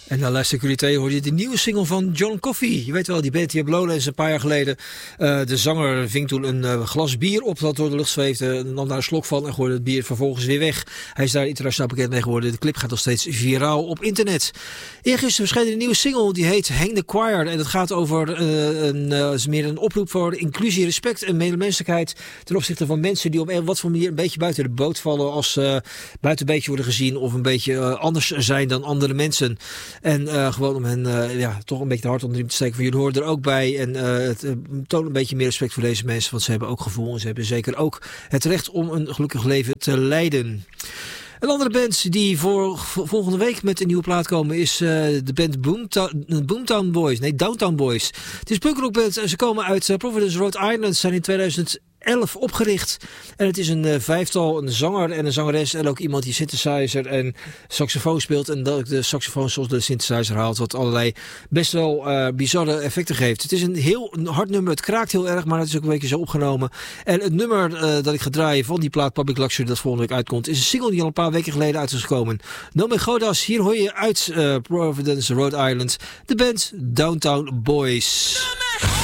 En dan luister Curité hoor je de nieuwe single van John Coffey. Je weet wel, die band die heeft Lowlands een paar jaar geleden. De zanger ving toen een glas bier op dat door de lucht zweefde. Nam daar een slok van en gooide het bier vervolgens weer weg. Hij is daar internationaal bekend mee geworden. De clip gaat nog steeds viraal op internet. Eergisteren verscheen een nieuwe single die heet Hang the Choir. En dat gaat over meer een oproep voor inclusie, respect en medemenselijkheid ten opzichte van mensen die op wat voor manier een beetje buiten de boot vallen, als buiten een beetje worden gezien of een beetje anders zijn dan andere mensen. En gewoon om hen toch een beetje de hart onder de riem te steken van jullie horen er ook bij. En toon een beetje meer respect voor deze mensen, want ze hebben ook gevoel en ze hebben zeker ook het recht om een gelukkig leven te leiden. Een andere band die voor volgende week met een nieuwe plaat komen is de band Boomtown Boys. Nee, Downtown Boys. Het is punkrockband en ze komen uit Providence, Rhode Island. Ze zijn in 2011 opgericht. En het is een vijftal, een zanger en een zangeres en ook iemand die synthesizer en saxofoon speelt. En dat de saxofoon zoals de synthesizer haalt, wat allerlei best wel bizarre effecten geeft. Het is een heel hard nummer, het kraakt heel erg, maar het is ook een beetje zo opgenomen. En het nummer dat ik ga draaien van die plaat Public Luxury dat volgende week uitkomt, is een single die al een paar weken geleden uit is gekomen. No Me Godas, hier hoor je uit Providence, Rhode Island, de band Downtown Boys.